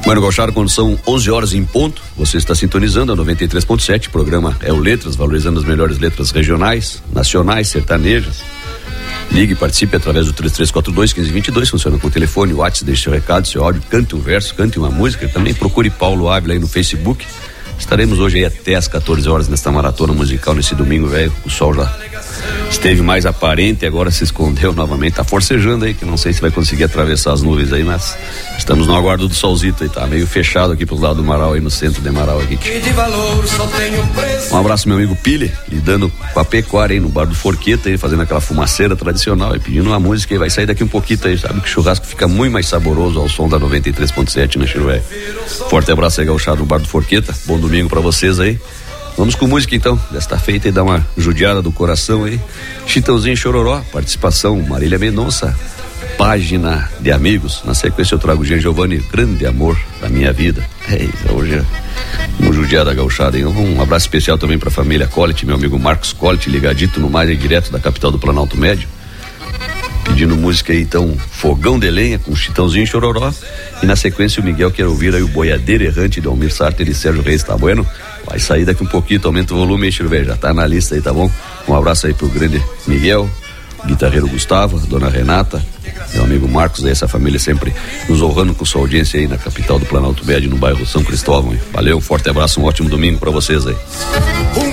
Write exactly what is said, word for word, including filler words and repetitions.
Mano Gauchado, quando são onze horas em ponto, você está sintonizando a noventa e três ponto sete, o programa é o Letras, valorizando as melhores letras regionais, nacionais, sertanejas. Ligue e participe através do três três quatro dois, um cinco dois dois, funciona com o telefone, o WhatsApp, deixe seu recado, seu áudio, cante um verso, cante uma música. Também procure Paulo Ávila aí no Facebook. Estaremos hoje aí até às quatorze horas nesta maratona musical, nesse domingo, velho. O sol já esteve mais aparente, agora se escondeu novamente, tá forcejando aí, que não sei se vai conseguir atravessar as nuvens aí, mas estamos no aguardo do solzito aí, tá meio fechado aqui pro lado do Marau, aí no centro de Marau aqui. Um abraço, meu amigo Pile, lidando com a pecuária aí no bar do Forqueta aí, fazendo aquela fumaceira tradicional e pedindo uma música aí, vai sair daqui um pouquinho aí, sabe que o churrasco fica muito mais saboroso ao som da noventa e três ponto sete, né, Chirué? Forte abraço aí, Gauchado, no bar do Forqueta, bom domingo pra vocês aí. Vamos com música então, desta feita e dar uma judiada do coração aí. Chitãozinho e Chororó, participação Marília Mendonça, Página de Amigos. Na sequência eu trago Jean Giovanni, Grande Amor da Minha Vida. É, hoje é uma judiada gauchada, hein? Um abraço especial também pra família Collet, meu amigo Marcos Collet, ligadito no mais aí, direto da capital do Planalto Médio. Pedindo música aí então, Fogão de Lenha com Chitãozinho e Chororó. E na sequência o Miguel quer ouvir aí o Boiadeiro Errante de Almir Sarter e Sérgio Reis, tá bueno? Vai sair daqui um pouquinho, aumenta o volume aí, Chirué, já tá na lista aí, tá bom? Um abraço aí pro grande Miguel, guitarreiro Gustavo, dona Renata, meu amigo Marcos, aí essa família sempre nos honrando com sua audiência aí na capital do Planalto Médio, no bairro São Cristóvão. Hein? Valeu, um forte abraço, um ótimo domingo pra vocês aí.